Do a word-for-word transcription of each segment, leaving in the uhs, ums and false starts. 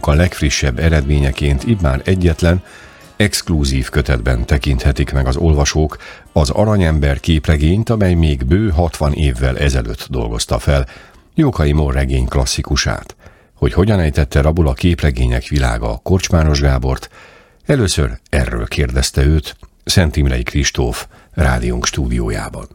a legfrissebb eredményeként immár egyetlen, exkluzív kötetben tekinthetik meg az olvasók az Aranyember képregényt, amely még bő hatvan évvel ezelőtt dolgozta fel Jókai Mór regény klasszikusát. Hogy hogyan ejtette rabul a képregények világa Korcsmáros Gábort, először erről kérdezte őt Szent Imrei Kristóf rádiónk stúdiójában.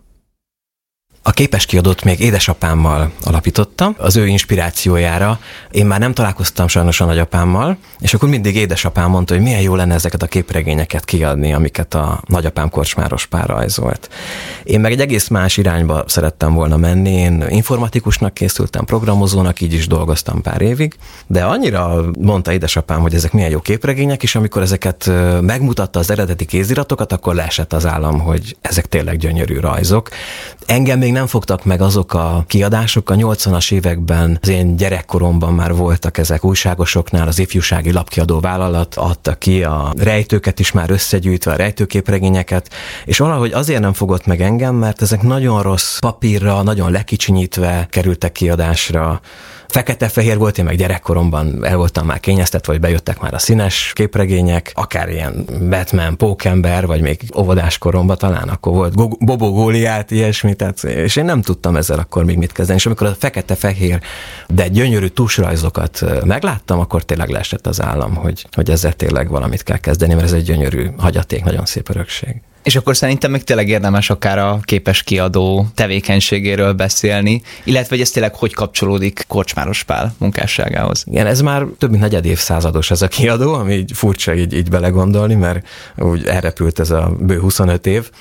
A Képes Kiadót még édesapámmal alapítottam, az ő inspirációjára. Én már nem találkoztam sajnos a nagyapámmal, és akkor mindig édesapám mondta, hogy milyen jó lenne ezeket a képregényeket kiadni, amiket a nagyapám Korcsmáros Pál rajzolt. Én meg egy egész más irányba szerettem volna menni, én informatikusnak készültem, programozónak, így is dolgoztam pár évig, de annyira mondta édesapám, hogy ezek milyen jó képregények, és amikor ezeket megmutatta az eredeti kéziratokat, akkor leesett az állam, hogy ezek tényleg gyönyörű rajzok. Engem még nem fogtak meg azok a kiadások, a nyolcvanas években, az én gyerekkoromban már voltak ezek újságosoknál, az ifjúsági lapkiadó vállalat adta ki a rejtőket is már összegyűjtve, a rejtőképregényeket, és valahogy azért nem fogott meg engem, mert ezek nagyon rossz papírra, nagyon lekicsinyítve kerültek kiadásra. Fekete-fehér volt, én meg gyerekkoromban el voltam már kényeztetve, vagy bejöttek már a színes képregények, akár ilyen Batman, Pókember, vagy még óvodás koromban talán akkor volt Bobo Góliát, ilyesmi, tehát, és én nem tudtam ezzel akkor még mit kezdeni, és amikor a fekete-fehér, de gyönyörű tusrajzokat megláttam, akkor tényleg leesett az állam, hogy, hogy ezzel tényleg valamit kell kezdeni, mert ez egy gyönyörű hagyaték, nagyon szép örökség. És akkor szerintem még tényleg érdemes akár a Képes Kiadó tevékenységéről beszélni, illetve hogy ez tényleg hogy kapcsolódik Korcsmáros Pál munkásságához. Igen, ez már több mint negyed évszázados ez a kiadó, ami így furcsa így, így belegondolni, mert úgy elrepült ez a bő huszonöt év.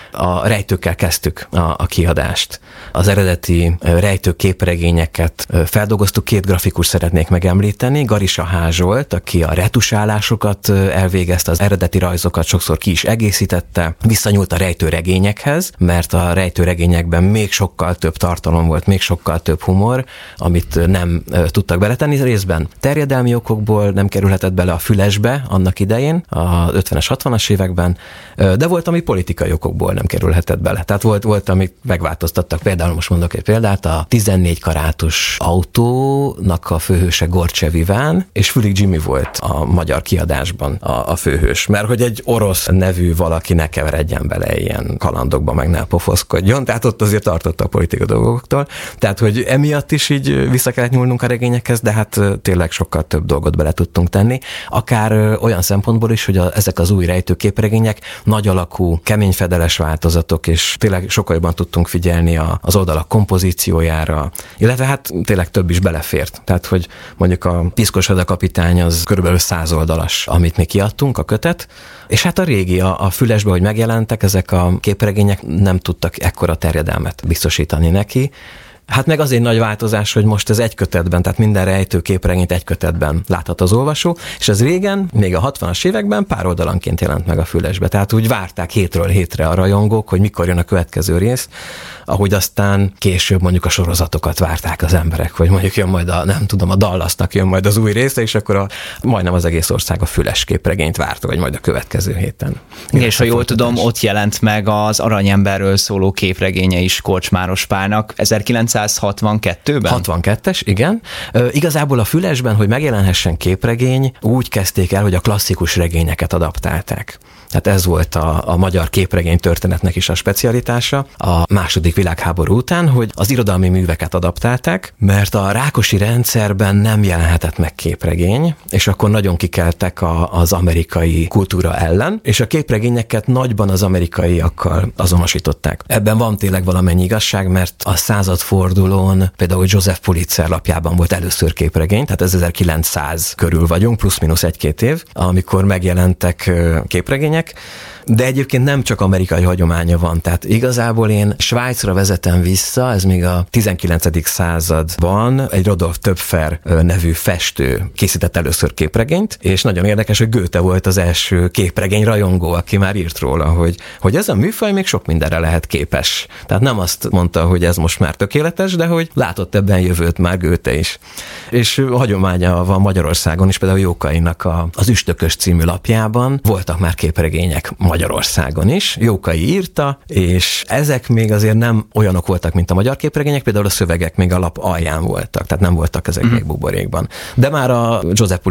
A rejtőkkel kezdtük a, a kiadást. Az eredeti rejtőképregényeket feldolgoztuk, két grafikus szeretnék megemlíteni. Garisa H. Zsolt, aki a retusálásokat elvégezte, az eredeti rajzokat sokszor ki is egészítette, visszanyúlt a rejtőregényekhez, mert a rejtőregényekben még sokkal több tartalom volt, még sokkal több humor, amit nem tudtak beletenni. Részben terjedelmi okokból nem kerülhetett bele a Fülesbe annak idején, a ötvenes, hatvanas években, de volt, ami politikai okokból nem kerülhetett bele. Tehát volt, volt, amit megváltoztattak. Például most mondok egy példát, a tizennégy karátos autónak a főhőse Gorcsev Iván, és Fülig Jimmy volt a magyar kiadásban a, a főhős. Mert hogy egy orosz nevű valaki ne keveredjen bele ilyen kalandokba, meg ne pofoszkodjon. Tehát ott azért tartott a politika dolgoktól. Tehát, hogy emiatt is így vissza kellett nyúlnunk a regényekhez, de hát tényleg sokkal több dolgot bele tudtunk tenni. Akár olyan szempontból is, hogy a, ezek az új rejtőképregények nagy alakú, keményfedeles változatok, és tényleg sokkal jobban tudtunk figyelni a, az oldalak kompozíciójára, illetve hát tényleg több is belefért. Tehát, hogy mondjuk a Piszkos hadakapitány az körülbelül száz oldalas, amit mi kiadtunk, a kötet, és hát a régi, a, a Fülesbe, hogy megjelentek, ezek a képregények nem tudtak ekkora terjedelmet biztosítani neki. Hát meg azért nagy változás, hogy most ez egy kötetben, tehát minden rejtő képregényt egy kötetben láthat az olvasó, és ez régen, még a hatvanas években pár oldalanként jelent meg a Fülesbe. Tehát úgy várták hétről hétre a rajongók, hogy mikor jön a következő rész, ahogy aztán később mondjuk a sorozatokat várták az emberek, hogy mondjuk jön majd a, nem tudom, a Dallasnak jön majd az új része, és akkor a, majdnem az egész ország a Füles képregényt várta, vagy majd a következő héten. Igen, és ha jól tudom, ott jelent meg az Aranyemberről szóló képregénye is Korcsmáros Pálnak ezerkilencszázhatvankettőben? hatvankettes, igen. Ö, igazából a Fülesben, hogy megjelenhessen képregény, úgy kezdték el, hogy a klasszikus regényeket adaptálták. Tehát ez volt a, a magyar képregény történetnek is a specialitása a második világháború után, hogy az irodalmi műveket adaptálták, mert a Rákosi rendszerben nem jelenhetett meg képregény, és akkor nagyon kikeltek a, az amerikai kultúra ellen, és a képregényeket nagyban az amerikaiakkal azonosították. Ebben van tényleg valamennyi igazság, mert a századfordulón például Joseph Pulitzer lapjában volt először képregény, tehát ez ezerkilencszáz körül vagyunk, plusz-minusz egy-két év, amikor megjelentek képregények, de egyébként nem csak amerikai hagyománya van, tehát igazából én Svájcra vezetem vissza, ez még a tizenkilencedik században egy Rodolf Töpfer nevű festő készített először képregényt, és nagyon érdekes, hogy Goethe volt az első képregény rajongó, aki már írt róla, hogy, hogy ez a műfaj még sok mindenre lehet képes. Tehát nem azt mondta, hogy ez most már tökéletes, de hogy látott ebben jövőt már Goethe is. És hagyománya van Magyarországon is, például Jókainak a, az Üstökös című lapjában voltak már képregények Magyarországon is. Jókai írta, és ezek még azért nem olyanok voltak, mint a magyar képregények, például a szövegek még a lap alján voltak, tehát nem voltak ezek mm. még buborékban. De már a Joseph